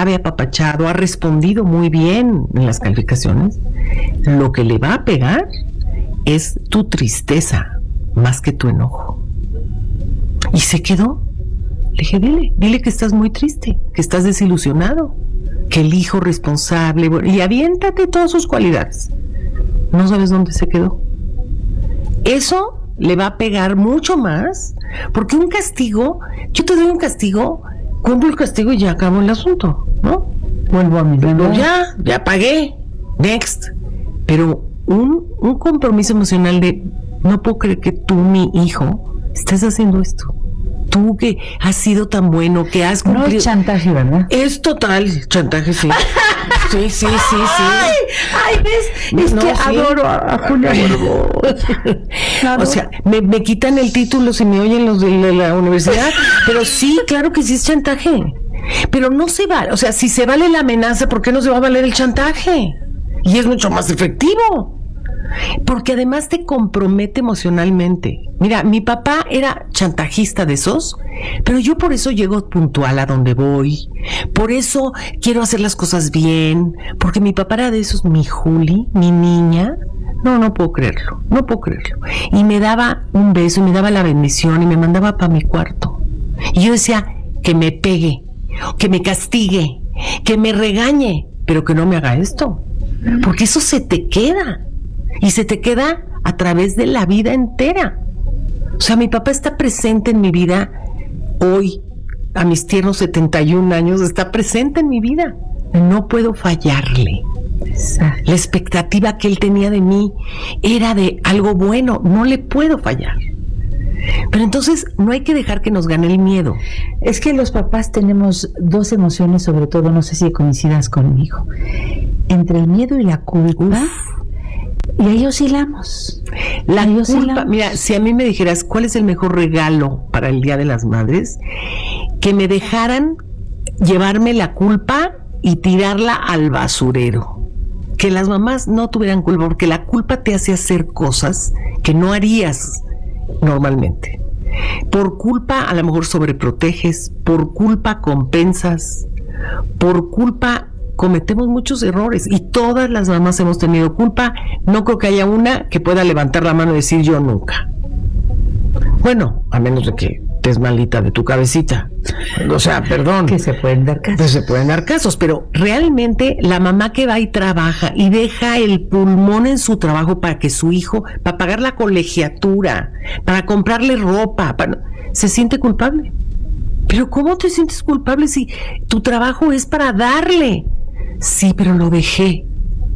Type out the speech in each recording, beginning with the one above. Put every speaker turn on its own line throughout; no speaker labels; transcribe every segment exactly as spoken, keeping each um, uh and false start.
sabe apapachado, ha respondido muy bien en las calificaciones, lo que le va a pegar es tu tristeza más que tu enojo. Y se quedó. Le dije, dile, dile que estás muy triste, que estás desilusionado, que el hijo responsable, y aviéntate todas sus cualidades. No sabes dónde se quedó. Eso le va a pegar mucho más, porque un castigo, yo te doy un castigo, cumplo el castigo y ya acabó el asunto, ¿no?
Vuelvo a mi
Pero ya, ya pagué, next. Pero un, un compromiso emocional de, no puedo creer que tú, mi hijo, estés haciendo esto. Tú que has sido tan bueno, que has cumplido...
No es chantaje, ¿verdad?
Es total chantaje, sí. Sí, sí, sí, sí.
Ay, ay, ves, es
No,
que
sí.
adoro a, a Julia Borbo. Claro.
O sea, me, me quitan el título si me oyen los de la, la universidad, pero sí, claro que sí es chantaje. Pero no se vale, o sea, si se vale la amenaza, ¿por qué no se va a valer el chantaje? Y es mucho más efectivo. Porque además te compromete emocionalmente. Mira, mi papá era chantajista de esos, pero yo por eso llego puntual a donde voy. Por eso quiero hacer las cosas bien. Porque mi papá era de esos, mi Juli, mi niña. No, no puedo creerlo, no puedo creerlo. Y me daba un beso, y me daba la bendición, y me mandaba para mi cuarto. Y yo decía, que me pegue, que me castigue, que me regañe, pero que no me haga esto. Porque eso se te queda. Y se te queda a través de la vida entera. O sea, mi papá está presente en mi vida hoy, a mis tiernos setenta y un años, está presente en mi vida. No puedo fallarle. Exacto. La expectativa que él tenía de mí era de algo bueno, no le puedo fallar. Pero entonces no hay que dejar que nos gane el miedo.
Es que los papás tenemos dos emociones, sobre todo, no sé si coincidas conmigo, entre el miedo y la culpa. Uf. Y ahí oscilamos.
La
ahí
culpa,
oscilamos.
Mira, si a mí me dijeras cuál es el mejor regalo para el Día de las Madres, que me dejaran llevarme la culpa y tirarla al basurero. Que las mamás no tuvieran culpa, porque la culpa te hace hacer cosas que no harías normalmente. Por culpa a lo mejor sobreproteges, por culpa compensas, por culpa cometemos muchos errores, y todas las mamás hemos tenido culpa. No creo que haya una que pueda levantar la mano y decir yo nunca. Bueno, a menos de que estés malita de tu cabecita. O sea, perdón.
Que se pueden dar casos.
Que se pueden dar casos, pero realmente la mamá que va y trabaja y deja el pulmón en su trabajo para que su hijo, para pagar la colegiatura, para comprarle ropa, para, se siente culpable. Pero ¿cómo te sientes culpable si tu trabajo es para darle? Sí, pero lo dejé.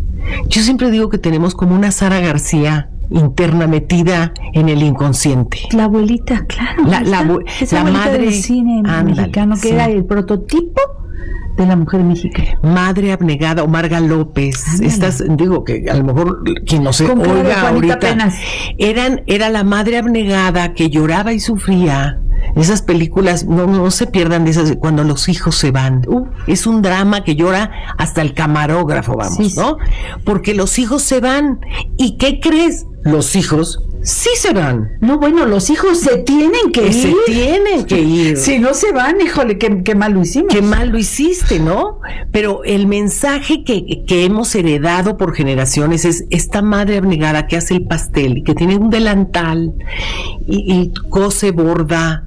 Yo siempre digo que tenemos como una Sara García interna metida en el inconsciente.
La abuelita, claro.
La, la, la,
esa
la madre
del cine ándale, mexicano que sí. Era el prototipo de la mujer mexicana.
Madre abnegada, Omarga López. Ándale. Estas, digo que a lo mejor quien no se oiga ahorita, apenas. eran, era la madre abnegada que lloraba y sufría. Esas películas, no, no se pierdan de esas, cuando los hijos se van. Uh, es un drama que llora hasta el camarógrafo, vamos, sí, ¿no? Porque los hijos se van. ¿Y qué crees? Los hijos sí se van.
No, bueno, los hijos se tienen que, que ir.
Se tienen que ir.
Si no se van, híjole, qué, qué mal lo hicimos.
Qué mal lo hiciste, ¿no? Pero el mensaje que, que hemos heredado por generaciones es esta madre abnegada que hace el pastel y que tiene un delantal y, y cose, borda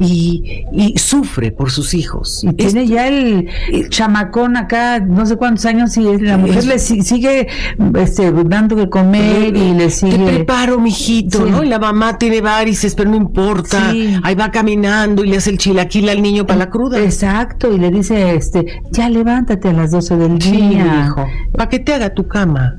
y, y sufre por sus hijos.
Y tiene Esto, ya el, el chamacón acá, no sé cuántos años, y la mujer es, le sigue este, dando de comer y le sigue...
Te preparo, mijito, sí. ¿no? Y la mamá tiene varices, pero no importa. Sí. Ahí va caminando y le hace el chilaquil al niño para la cruda.
Exacto, y le dice, este, ya levántate a las doce del
sí,
día.
Hijo, para que te haga tu cama.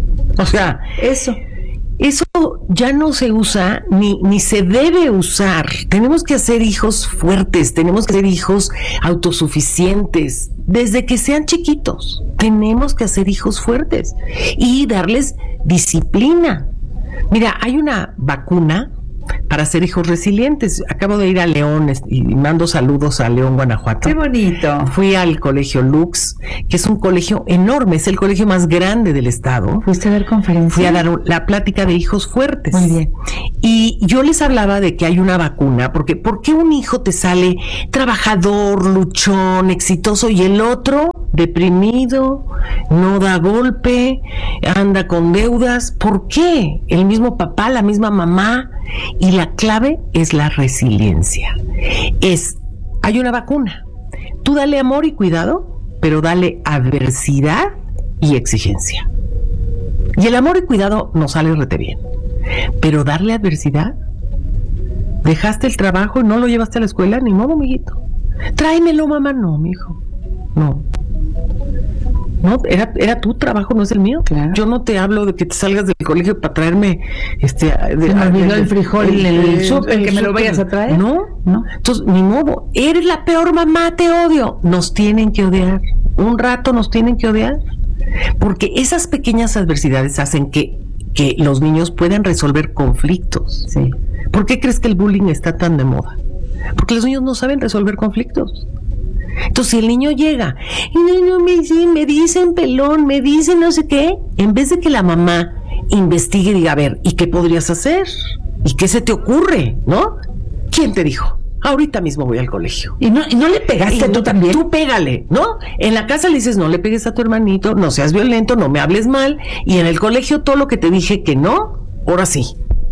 O sea, eso... Eso ya no se usa ni, ni se debe usar. Tenemos que hacer hijos fuertes, tenemos que ser hijos autosuficientes. Desde que sean chiquitos, tenemos que hacer hijos fuertes y darles disciplina. Mira, hay una vacuna para ser hijos resilientes. Acabo de ir a León y mando saludos a León, Guanajuato.
¡Qué bonito!
Fui al colegio Lux, que es un colegio enorme, es el colegio más grande del estado.
¿Fuiste a dar conferencia?
Fui a dar la plática de hijos fuertes.
Muy bien.
Y yo les hablaba de que hay una vacuna, porque ¿por qué un hijo te sale trabajador, luchón, exitoso, y el otro deprimido, no da golpe, anda con deudas. ¿Por qué? El mismo papá, la misma mamá. Y la clave es la resiliencia. Es, hay una vacuna. Tú dale amor y cuidado, pero dale adversidad y exigencia. Y el amor y cuidado nos sale rete bien. Pero darle adversidad, dejaste el trabajo y no lo llevaste a la escuela, ni modo, mijito. Tráemelo, mamá. No, mijo. No. No, era, era tu trabajo, no es el mío.
Claro.
Yo no te hablo de que te salgas del colegio para traerme este de,
Se me olvidó el frijol, el, el, el,
súper,
el que
el
me lo
súper.
vayas a traer.
No,
no.
Entonces, ni modo. Eres la peor mamá, te odio. Nos tienen que odiar. Un rato nos tienen que odiar. Porque esas pequeñas adversidades hacen que, que los niños puedan resolver conflictos.
Sí.
¿Por qué crees que el bullying está tan de moda? Porque los niños no saben resolver conflictos. Entonces, si el niño llega, no, no, me, me dicen pelón, me dicen no sé qué, en vez de que la mamá investigue y diga, a ver, ¿y qué podrías hacer? ¿Y qué se te ocurre? ¿No? ¿Quién te dijo? Ahorita mismo voy al colegio.
¿Y no, y no le pegaste
y
tú
no,
también?
Tú pégale, ¿no? En la casa le dices, no le pegues a tu hermanito, no seas violento, no me hables mal. Y en el colegio todo lo que te dije que no, ahora sí.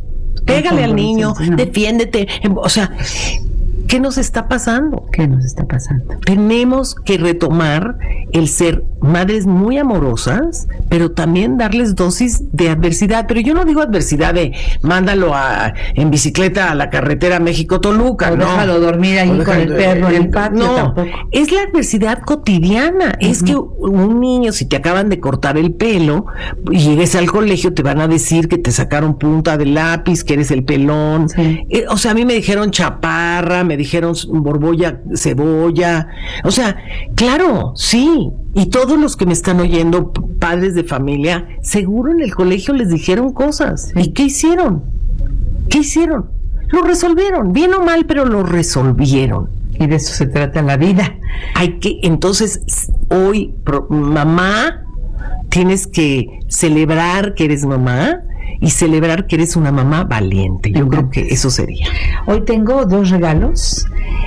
Pégale al niño, no. Defiéndete. O sea, ¿qué nos está pasando?
¿Qué nos está pasando?
Tenemos que retomar el ser madres muy amorosas, pero también darles dosis de adversidad. Pero yo no digo adversidad de mándalo a, en bicicleta a la carretera México-Toluca,
o
no.
Déjalo dormir ahí con el perro en el patio.
No,
tampoco.
Es la adversidad cotidiana. Uh-huh. Es que un niño, si te acaban de cortar el pelo y llegues al colegio, te van a decir que te sacaron punta de lápiz, que eres el pelón.
Sí.
Eh, o sea, a mí me dijeron chaparra, me dijeron borbolla, cebolla. O sea, claro, sí. Y todos los que me están oyendo, padres de familia, seguro en el colegio les dijeron cosas. ¿Y qué hicieron? ¿Qué hicieron? Lo resolvieron, bien o mal, pero lo resolvieron.
Y de eso se trata la vida.
Hay que, entonces, hoy, pro, mamá, tienes que celebrar que eres mamá y celebrar que eres una mamá valiente. Yo creo que eso sería.
Hoy tengo dos regalos.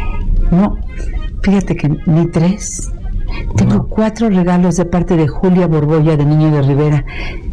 No, fíjate que ni tres. Tengo no. cuatro regalos de parte de Julia Borbolla de Niño de Rivera.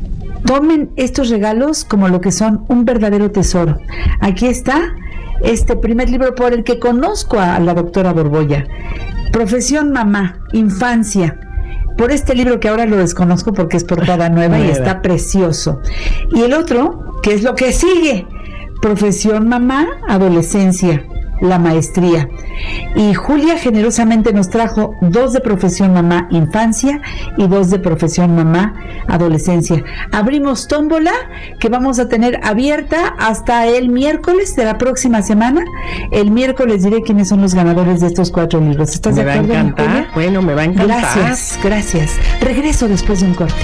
Tomen estos regalos como lo que son un verdadero tesoro. Aquí está este primer libro por el que conozco a la doctora Borbolla. Profesión Mamá, Infancia. Por este libro que ahora lo desconozco porque es portada nueva, nueva y está precioso. Y el otro, que es lo que sigue, Profesión Mamá, Adolescencia, la maestría. Y Julia generosamente nos trajo dos de Profesión Mamá, Infancia, y dos de Profesión Mamá, Adolescencia. Abrimos tómbola que vamos a tener abierta hasta el miércoles de la próxima semana. El miércoles diré quiénes son los ganadores de estos cuatro libros. ¿Estás
me
de acuerdo?
Me va a encantar.
Julia?
Bueno, me va a encantar.
Gracias, gracias. Regreso después de un corte.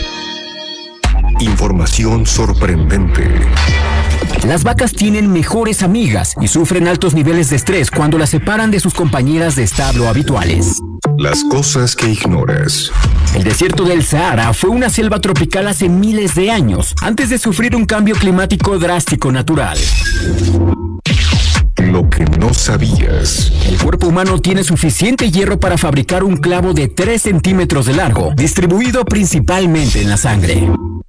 Información sorprendente.
Las vacas tienen mejores amigas y sufren altos niveles de estrés cuando las separan de sus compañeras de establo habituales.
Las cosas que ignoras.
El desierto del Sahara fue una selva tropical hace miles de años, antes de sufrir un cambio climático drástico natural.
Lo que no sabías.
El cuerpo humano tiene suficiente hierro para fabricar un clavo de tres centímetros de largo, distribuido principalmente en la sangre.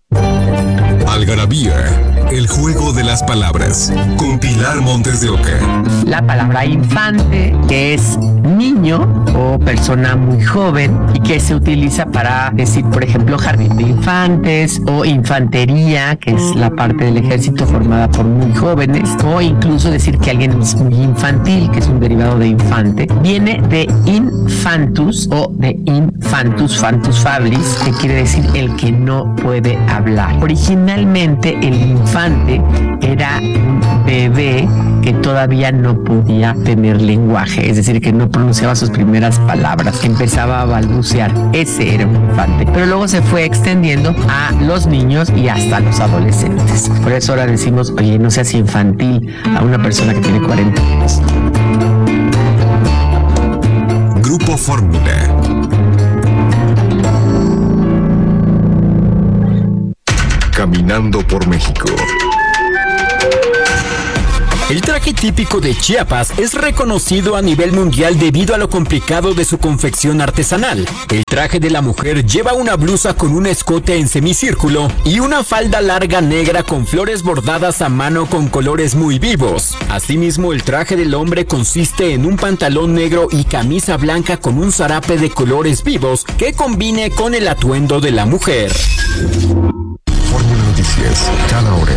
Algarabía, el juego de las palabras, con Pilar Montes de Oca.
La palabra infante, que es niño o persona muy joven y que se utiliza para decir, por ejemplo, jardín de infantes o infantería, que es la parte del ejército formada por muy jóvenes, o incluso decir que alguien es muy infantil, que es un derivado de infante. Viene de infantus o de infantus, fantus fabris, que quiere decir el que no puede hablar. Originalmente el infante era un bebé que todavía no podía tener lenguaje, es decir, que no pronunciaba sus primeras palabras, que empezaba a balbucear. Ese era un infante. Pero luego se fue extendiendo a los niños y hasta los adolescentes. Por eso ahora decimos, oye, no seas infantil a una persona que tiene cuarenta años.
Grupo Fórmula. Caminando por México.
El traje típico de Chiapas es reconocido a nivel mundial debido a lo complicado de su confección artesanal. El traje de la mujer lleva una blusa con un escote en semicírculo y una falda larga negra con flores bordadas a mano con colores muy vivos. Asimismo, el traje del hombre consiste en un pantalón negro y camisa blanca con un zarape de colores vivos que combine con el atuendo de la mujer.
Fórmula Noticias, cada hora.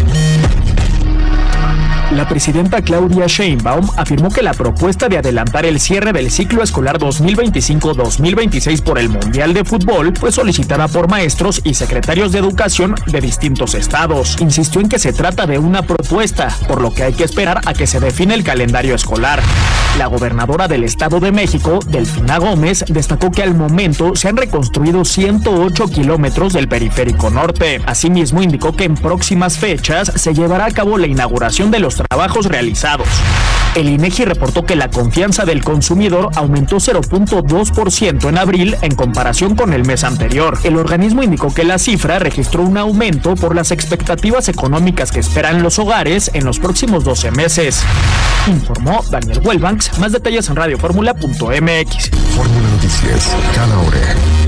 La presidenta Claudia Sheinbaum afirmó que la propuesta de adelantar el cierre del ciclo escolar dos mil veinticinco dos mil veintiséis por el Mundial de Fútbol fue solicitada por maestros y secretarios de educación de distintos estados. Insistió en que se trata de una propuesta, por lo que hay que esperar a que se define el calendario escolar. La gobernadora del Estado de México, Delfina Gómez, destacó que al momento se han reconstruido ciento ocho kilómetros del periférico norte. Asimismo, indicó que en próximas fechas se llevará a cabo la inauguración de los trabajos realizados. El INEGI reportó que la confianza del consumidor aumentó cero punto dos por ciento en abril en comparación con el mes anterior. El organismo indicó que la cifra registró un aumento por las expectativas económicas que esperan los hogares en los próximos doce meses. Informó Daniel Huelbanks. Más detalles en radio fórmula punto m x.
Fórmula Noticias, cada hora.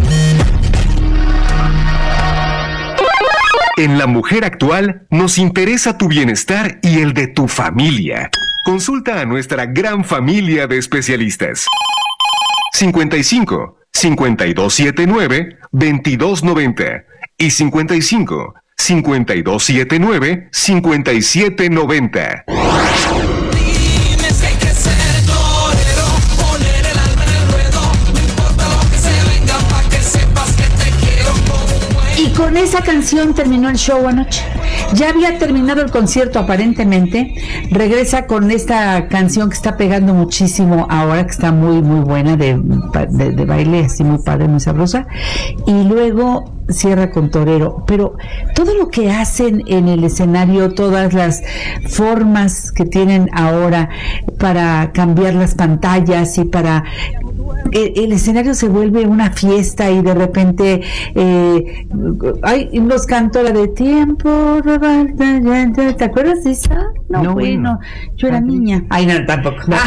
En La Mujer Actual nos interesa tu bienestar y el de tu familia. Consulta a nuestra gran familia de especialistas. cincuenta y cinco, cincuenta y dos setenta y nueve, veintidós noventa y cincuenta y cinco, cincuenta y dos setenta y nueve, cincuenta y siete noventa.
Con esa canción terminó el show anoche. Ya había terminado el concierto aparentemente. Regresa con esta canción que está pegando muchísimo ahora, que está muy muy buena, de, de, de baile, así muy padre, muy sabrosa. Y luego cierra con Torero. Pero todo lo que hacen en el escenario, todas las formas que tienen ahora para cambiar las pantallas y para... El, el escenario se vuelve una fiesta y de repente eh, ay, nos cantó la de Tiempo, ¿te acuerdas de esa? No, no bueno, yo era niña. Ay, no, tampoco. No.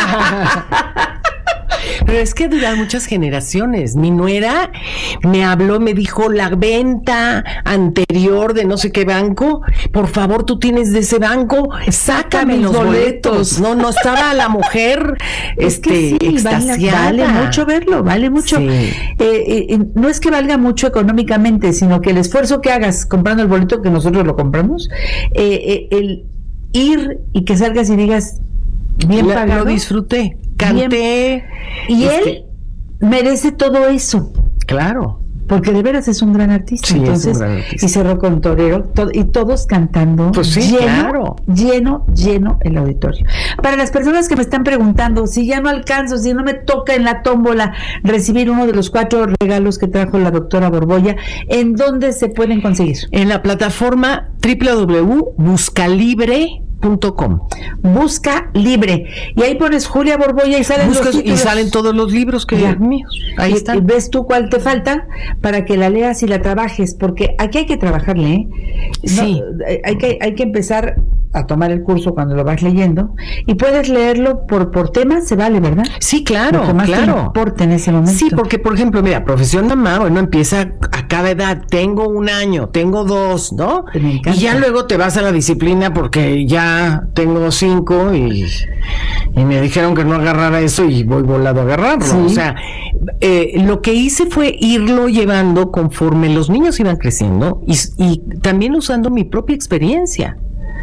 Pero es que duran muchas generaciones. Mi nuera me habló, me dijo la venta anterior de no sé qué banco. Por favor, tú tienes de ese banco, sácame los boletos. boletos. No, no estaba la mujer
es
este,
que sí,
extasiada.
Vale, vale mucho verlo, vale mucho. Sí. Eh, eh, no es que valga mucho económicamente, sino que el esfuerzo que hagas comprando el boleto, que nosotros lo compramos, eh, eh, el ir y que salgas y digas bien la, pagado.
Lo disfruté. Canté.
Y este, él merece todo eso.
Claro.
Porque de veras es un gran artista.
Sí,
entonces,
es un gran artista.
Y cerró con Torero, to, y todos cantando.
Pues sí,
lleno,
claro.
lleno, lleno el auditorio. Para las personas que me están preguntando, si ya no alcanzo, si no me toca en la tómbola recibir uno de los cuatro regalos que trajo la doctora Borbolla, ¿en dónde se pueden conseguir?
En la plataforma doble u doble u doble u punto buscalibre punto com.
Busca Libre. Y ahí pones Julia Borbolla y salen
Buscas,
los títulos.
y salen todos los libros que
ya.
míos. Ahí
y,
están.
Y ves tú cuál te falta para que la leas y la trabajes, porque aquí hay que trabajarle, ¿eh?
Sí.
No, hay que hay que empezar a tomar el curso cuando lo vas leyendo y puedes leerlo por por temas, se vale, ¿verdad?
Sí, claro,
lo que más
claro.
te importa en ese momento.
Sí, porque por ejemplo, mira, profesión mamá, bueno, empieza a cada edad, tengo un año, tengo dos, ¿no? Y ya luego te vas a la disciplina porque ya tengo cinco y, y me dijeron que no agarrara eso y voy volado a agarrarlo. ¿Sí? O sea, eh, lo que hice fue irlo llevando conforme los niños iban creciendo y, y también usando mi propia experiencia.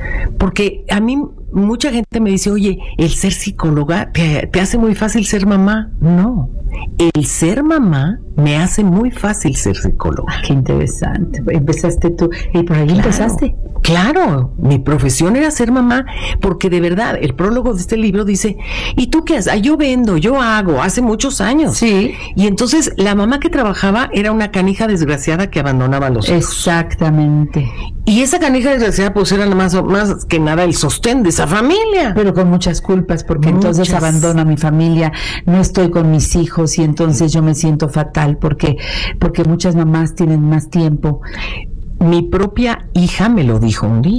Porque a mí mucha gente me dice, oye, el ser psicóloga te, te hace muy fácil ser mamá. No, el ser mamá me hace muy fácil ser psicóloga.
Ah, qué interesante. Empezaste tú y por ahí claro, empezaste.
Claro, mi profesión era ser mamá, porque de verdad, el prólogo de este libro dice, ¿y tú qué haces? Ah, yo vendo, yo hago, hace muchos años.
Sí.
Y entonces la mamá que trabajaba era una canija desgraciada que abandonaba a los hijos.
Exactamente.
Y esa canija desgraciada pues era más, más que nada el sostén de esa familia.
Pero con muchas culpas, porque
muchas.
Entonces abandono a mi familia, no estoy con mis hijos y entonces yo me siento fatal porque, porque muchas mamás tienen más tiempo.
Mi propia hija me lo dijo un día.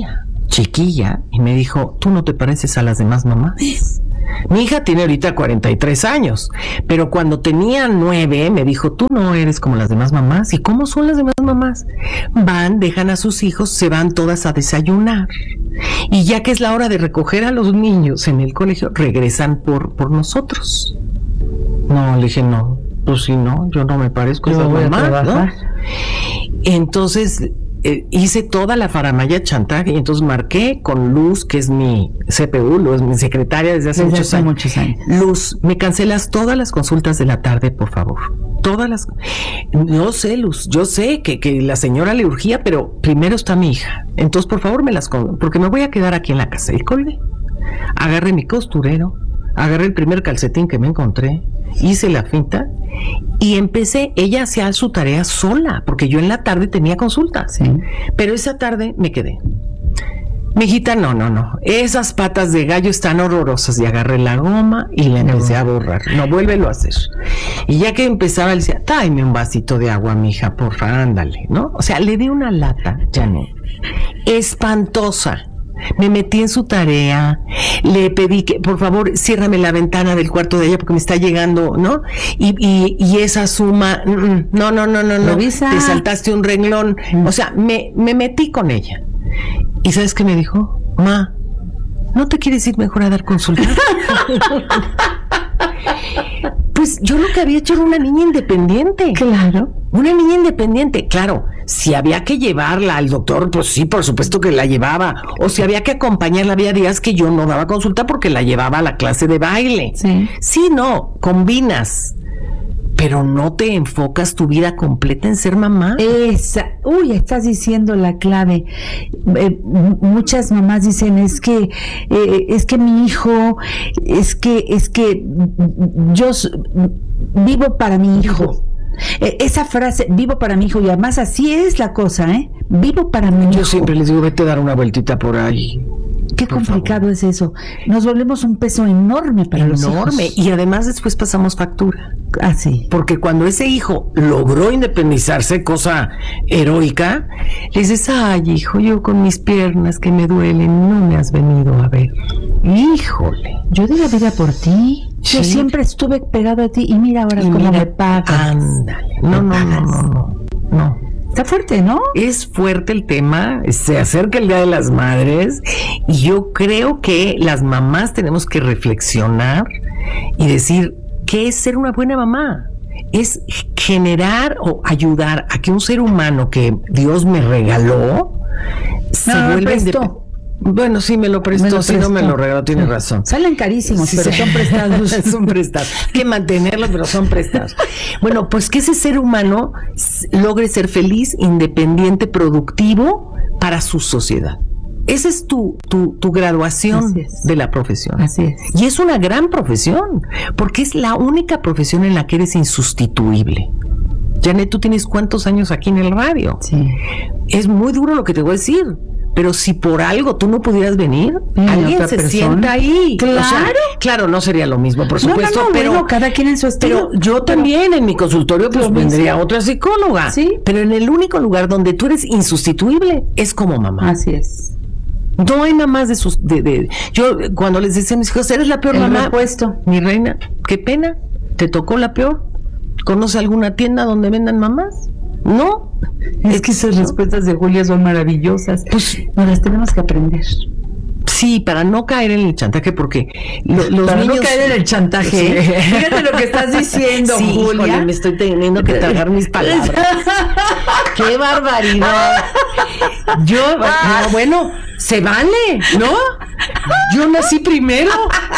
chiquilla, y me dijo, tú no te pareces a las demás mamás. Mi hija tiene ahorita cuarenta y tres años, pero cuando tenía nueve me dijo, tú no eres como las demás mamás. ¿Y cómo son las demás mamás? Van, dejan a sus hijos, se van todas a desayunar, y ya que es la hora de recoger a los niños en el colegio, regresan por, por nosotros. No, le dije, no, pues sí, no, yo no me parezco a esas mamás, ¿no? Entonces eh, hice toda la faramaya chantaje, y entonces marqué con Luz, que es mi C P U, Luz, mi secretaria desde hace,
desde
muchos,
hace
años.
muchos años.
Luz, me cancelas todas las consultas de la tarde, por favor. Todas las... No sé, Luz, yo sé que, que la señora le urgía, pero primero está mi hija. Entonces, por favor, me las... Con... porque me voy a quedar aquí en la casa. Y colgué. Agarré mi costurero, agarré el primer calcetín que me encontré, hice la finta y empecé. Ella hacía su tarea sola, porque yo en la tarde tenía consultas.
Sí.
Pero esa tarde me quedé. Mijita, no, no, no. Esas patas de gallo están horrorosas. Y agarré la goma y la empecé a borrar. No, vuélvelo a hacer. Y ya que empezaba, le decía, tráeme un vasito de agua, mija, porfa, ándale, ¿no? O sea, le di una lata, Janet, espantosa. Me metí en su tarea, le pedí que, por favor, ciérrame la ventana del cuarto de ella porque me está llegando, ¿no? Y, y, y esa suma, no, no, no, no, no,
Revisa.
Te saltaste un renglón. O sea, me, me metí con ella. ¿Y sabes qué me dijo? Ma, ¿no te quieres ir mejor a dar consulta? Pues yo lo que había hecho era una niña independiente.
Claro.
Una niña independiente, claro. Si había que llevarla al doctor, pues sí, por supuesto que la llevaba. O si había que acompañarla, había días que yo no daba consulta porque la llevaba a la clase de baile.
Sí.
Sí, no, combinas. Pero no te enfocas tu vida completa en ser mamá.
Esa, uy, estás diciendo la clave. Eh, muchas mamás dicen, es que, eh, es que mi hijo, es que, es que yo s- vivo para mi hijo. Eh, esa frase, vivo para mi hijo, y además así es la cosa, ¿eh? Vivo para mi hijo.
Yo siempre les digo, vete a dar una vueltita por ahí.
Qué
por
complicado
favor.
es eso. Nos volvemos un peso enorme para los hijos.
Enorme. Y además después pasamos factura.
Así.
Porque cuando ese hijo logró independizarse, cosa heroica, le dices, ay, hijo, yo con mis piernas que me duelen, no me has venido a ver. Híjole.
Yo di la vida por ti. Yo
Sí.
siempre estuve pegado a ti y mira ahora
Y
cómo
mira,
me pagas.
ándale. No, no, no, no, no, no.
Está fuerte, ¿no?
Es fuerte el tema, se acerca el Día de las Madres y yo creo que las mamás tenemos que reflexionar y decir, ¿qué es ser una buena mamá? Es generar o ayudar a que un ser humano que Dios me regaló se
No, me
vuelva
prestó.
indep- Bueno, sí, me lo prestó,
Me lo
si no me
prestó.
lo regaló, tiene
Sí.
razón.
Salen carísimos,
Sí,
pero
sí.
son prestados.
Son prestados. Hay que mantenerlos, pero son prestados. Bueno, pues que ese ser humano s- logre ser feliz, independiente, productivo para su sociedad. Esa es tu, tu, tu graduación
Así es.
de la profesión.
Así es.
Y es una gran profesión, porque es la única profesión en la que eres insustituible. Janet, tú tienes cuántos años aquí en el radio.
Sí.
Es muy duro lo que te voy a decir. Pero si por algo tú no pudieras venir,
Mm,
alguien
otra
se
persona.
sienta ahí.
Claro.
O sea, claro, no sería lo mismo, por
No,
supuesto,
no, no,
pero,
bueno, cada quien en su estilo.
pero yo también en mi consultorio pues
Lo mismo.
vendría otra psicóloga.
Sí.
Pero en el único lugar donde tú eres insustituible es como mamá.
Así es.
No hay mamás de sus... De, de, yo cuando les decía a mis hijos, eres la peor
El
mamá.
repuesto.
Mi reina, qué pena, te tocó la peor. ¿Conoce alguna tienda donde vendan mamás? No.
Es que esas respuestas de Julia son maravillosas.
Pues
Nos las tenemos que aprender.
sí, para no caer en el chantaje, porque lo- los
Para no
niños...
caer en el chantaje.
Sí.
Fíjate lo que estás diciendo,
Sí,
Julia.
híjole, me estoy teniendo que tragar mis palabras. ¡Qué barbaridad! Yo, no, bueno, se vale, ¿no? Yo nací primero.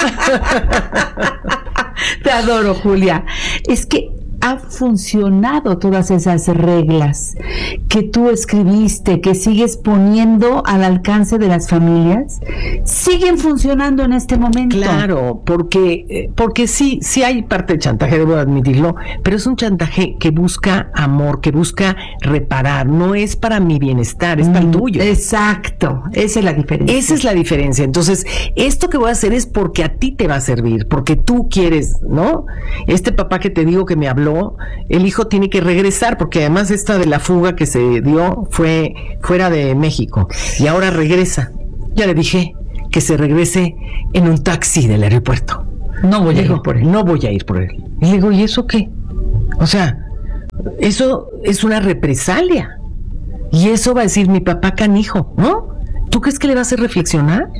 Te adoro, Julia. Es que han funcionado todas esas reglas que tú escribiste, que sigues poniendo al alcance de las familias, siguen funcionando en este momento.
Claro, porque, eh, porque sí, sí hay parte de chantaje, debo admitirlo, pero es un chantaje que busca amor, que busca reparar, no es para mi bienestar, es para el tuyo.
Exacto, esa es la diferencia.
Esa es la diferencia. Entonces, esto que voy a hacer es porque a ti te va a servir, porque tú quieres, ¿no? Este papá que te digo que me habló, el hijo tiene que regresar, porque además esta de la fuga que se dio fue fuera de México y ahora regresa. ya le dije que se regrese en un taxi del aeropuerto.
No voy a
Digo,
ir por él.
No voy a ir por él. Y le digo, ¿y eso qué? O sea, eso es una represalia. Y eso va a decir mi papá canijo, ¿no? ¿Tú crees que le va a hacer reflexionar?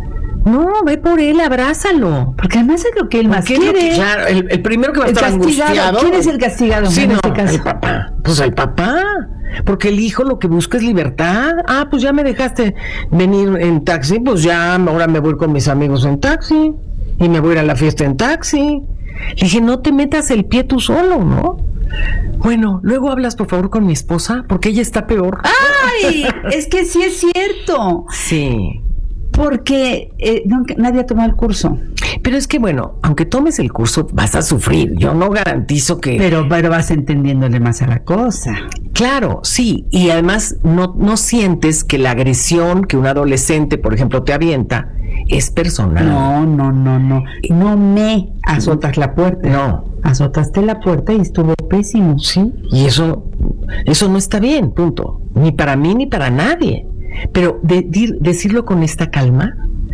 No, ve por él, abrázalo.
Porque además es lo que él más
Porque es lo
quiere.
que- claro, el, el primero que va a
El
estar
castigado.
angustiado.
¿Quién es el castigado
Sí,
en
no,
este caso?
el papá. Pues el papá. Porque el hijo lo que busca es libertad. Ah, pues ya me dejaste venir en taxi, pues ya ahora me voy con mis amigos en taxi. Y me voy a ir a la fiesta en taxi. Le dije, no te metas el pie tú solo, ¿no? Bueno, luego hablas por favor con mi esposa, porque ella está peor.
¡Ay! Es que sí es cierto.
Sí.
Porque eh, nunca- nadie ha tomado el curso.
Pero es que bueno, aunque tomes el curso, vas a sufrir. Yo no garantizo que...
Pero, pero vas entendiéndole más a la cosa.
Claro, sí, y además no, no sientes que la agresión que un adolescente, por ejemplo, te avienta es personal.
No, no, no, no. No me azotas la puerta.
No.
Azotaste la puerta y estuvo pésimo.
Sí, y eso, eso no está bien, punto. Ni para mí ni para nadie. Pero de- de- decirlo con esta calma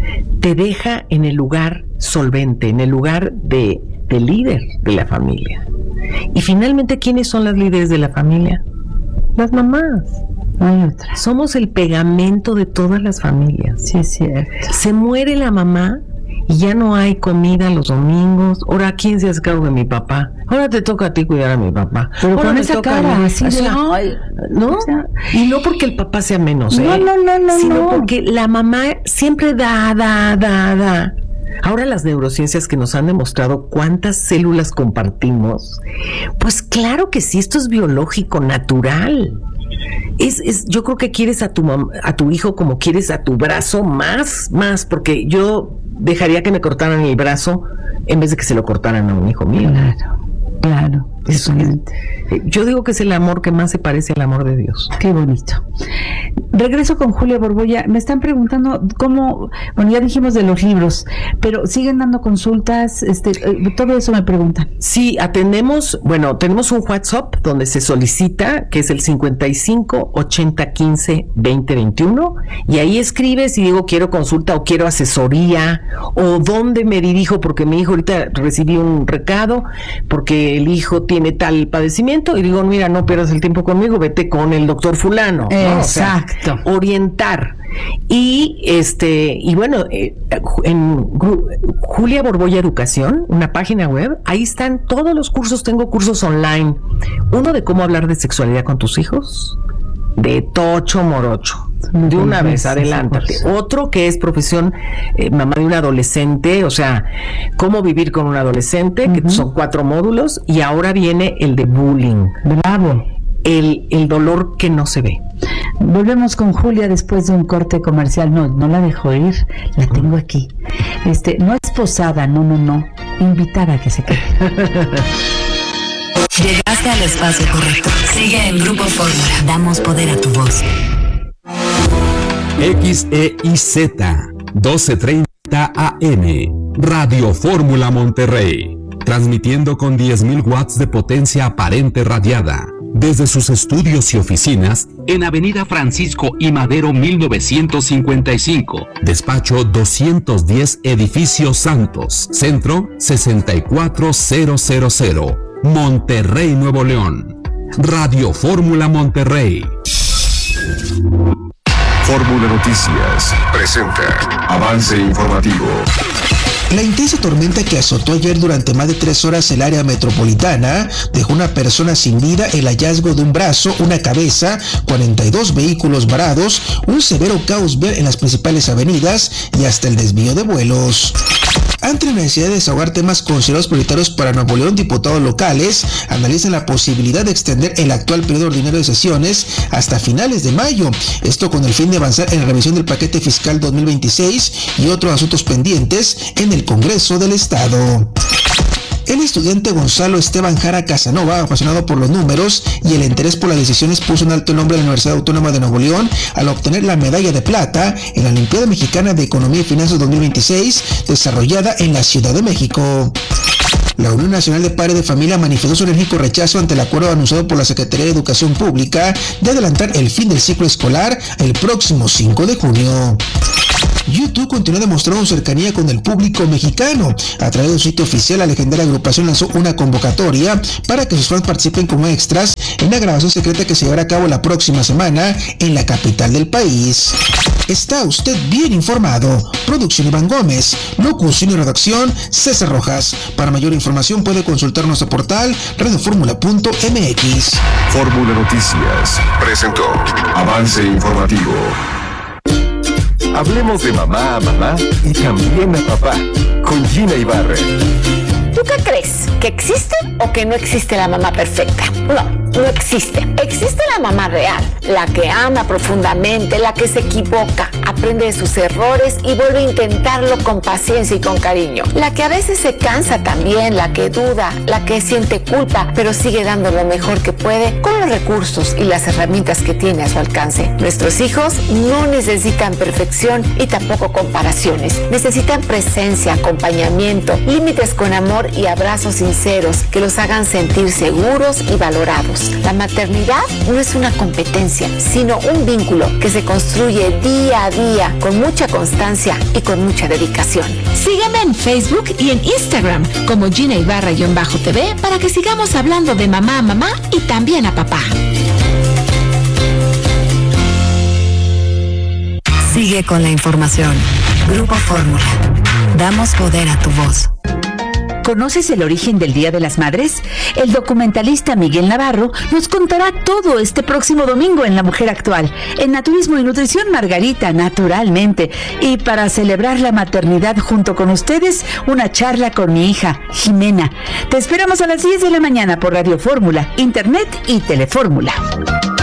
te deja en el lugar solvente, en el lugar de, de líder de la familia. Y finalmente, ¿quiénes son las líderes de la familia? Las mamás.
No hay otra.
Somos el pegamento de todas las familias.
Sí, es cierto.
Se muere la mamá y ya no hay comida los domingos. Ahora, ¿quién se hace cargo de mi papá? Ahora te toca a ti cuidar a mi papá.
Pero
Ahora
con
me
esa
toca a
cara,
mí.
así
O
de,
sea,
ay,
¿no?
o sea,
Y no porque el papá sea menos,
No,
¿eh?
no, no, no,
Sino
no.
porque la mamá siempre da, da, da, da. Ahora las neurociencias que nos han demostrado cuántas células compartimos, pues claro que sí, esto es biológico, natural. Es, es, yo creo que quieres a tu mam- a tu hijo como quieres a tu brazo, más, más, porque yo dejaría que me cortaran el brazo en vez de que se lo cortaran a un hijo mío.
Claro, claro.
Es-
totalmente.
es- yo digo que es el amor que más se parece al amor de Dios.
Qué bonito. Regreso con Julia Borbolla. Me están preguntando cómo, bueno, ya dijimos de los libros, pero siguen dando consultas, este, eh, todo eso me preguntan.
Sí, atendemos, bueno, tenemos un WhatsApp donde se solicita, que es el cincuenta y cinco ochenta quince veinte veintiuno, y ahí escribes y digo quiero consulta o quiero asesoría o dónde me dirijo porque mi hijo ahorita recibí un recado porque el hijo tiene tal padecimiento y digo, mira, no pierdas el tiempo conmigo, vete con el doctor fulano. ¿no? O sea,
Exacto.
orientar. Y este, y bueno, eh, en Gru- Julia Borbolla Educación, una página web, ahí están todos los cursos, tengo cursos online. Uno de cómo hablar de sexualidad con tus hijos, de tocho morocho. De una vez, adelántate. Otro que es profesión eh, mamá de un adolescente, o sea, cómo vivir con un adolescente, que son cuatro módulos, y ahora viene el de bullying.
Bravo.
El, el dolor que no se ve.
Volvemos con Julia después de un corte comercial. No, no la dejo ir, la tengo aquí. Este, no es posada, no, no, no. Invitada a que se quede.
Llegaste al espacio correcto. Sigue en Grupo Fórmula. Damos poder a tu voz.
X E I Z doce treinta A M Radio Fórmula Monterrey, transmitiendo con diez mil watts de potencia aparente radiada desde sus estudios y oficinas en Avenida Francisco I. Madero mil novecientos cincuenta y cinco, despacho doscientos diez, Edificio Santos, Centro sesenta y cuatro mil, Monterrey, Nuevo León. Radio Fórmula Monterrey.
Fórmula Noticias presenta avance informativo.
La intensa tormenta que azotó ayer durante más de tres horas el área metropolitana dejó una persona sin vida, el hallazgo de un brazo, una cabeza, cuarenta y dos vehículos varados, un severo caos vial en las principales avenidas y hasta el desvío de vuelos. Ante la necesidad de desahogar temas considerados prioritarios para Nuevo León, diputados locales analizan la posibilidad de extender el actual periodo ordinario de sesiones hasta finales de mayo. Esto con el fin de avanzar en la revisión del paquete fiscal dos mil veintiséis y otros asuntos pendientes en el Congreso del Estado. El estudiante Gonzalo Esteban Jara Casanova, apasionado por los números y el interés por las decisiones, puso un alto nombre a la Universidad Autónoma de Nuevo León al obtener la medalla de plata en la Olimpiada Mexicana de Economía y Finanzas dos mil veintiséis, desarrollada en la Ciudad de México. La Unión Nacional de Padres de Familia manifestó su enérgico rechazo ante el acuerdo anunciado por la Secretaría de Educación Pública de adelantar el fin del ciclo escolar el próximo cinco de junio. YouTube continúa demostrando cercanía con el público mexicano. A través de su sitio oficial, la legendaria agrupación lanzó una convocatoria para que sus fans participen como extras en una grabación secreta que se llevará a cabo la próxima semana en la capital del país. Está usted bien informado. Producción Iván Gómez, locución y redacción César Rojas. Para mayor información puede consultar nuestro portal radio fórmula punto m x.
Fórmula Noticias presentó Avance Informativo. Hablemos de mamá a mamá y también a papá con Gina Ibarra.
¿Tú qué crees? ¿Que existe o que no existe la mamá perfecta? No, no existe. Existe la mamá real, la que ama profundamente, la que se equivoca, aprende de sus errores y vuelve a intentarlo con paciencia y con cariño. La que a veces se cansa también, la que duda, la que siente culpa, pero sigue dando lo mejor que puede con los recursos y las herramientas que tiene a su alcance. Nuestros hijos no necesitan perfección y tampoco comparaciones. Necesitan presencia, acompañamiento, límites con amor y abrazos sinceros que los hagan sentir seguros y valorados. La maternidad no es una competencia, sino un vínculo que se construye día a día con mucha constancia y con mucha dedicación.
Sígueme en Facebook y en Instagram como Gina Ibarra-T V para que sigamos hablando de mamá a mamá y también a papá.
Sigue con la información. Grupo Fórmula. Damos poder a tu voz.
¿Conoces el origen del Día de las Madres? El documentalista Miguel Navarro nos contará todo este próximo domingo en La Mujer Actual, en Naturismo y Nutrición Margarita, naturalmente. Y para celebrar la maternidad junto con ustedes, una charla con mi hija, Jimena. Te esperamos a las diez de la mañana por Radio Fórmula, Internet y Telefórmula.